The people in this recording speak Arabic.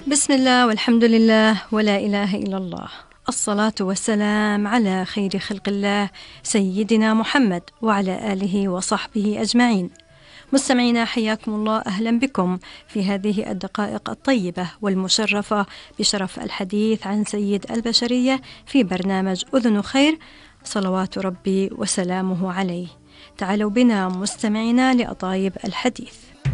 بسم الله والحمد لله ولا إله إلا الله، الصلاة والسلام على خير خلق الله سيدنا محمد وعلى آله وصحبه أجمعين. مستمعينا حياكم الله، أهلا بكم في هذه الدقائق الطيبة والمشرفة بشرف الحديث عن سيد البشرية في برنامج أذن خير، صلوات ربي وسلامه عليه. تعالوا بنا مستمعينا لأطايب الحديث.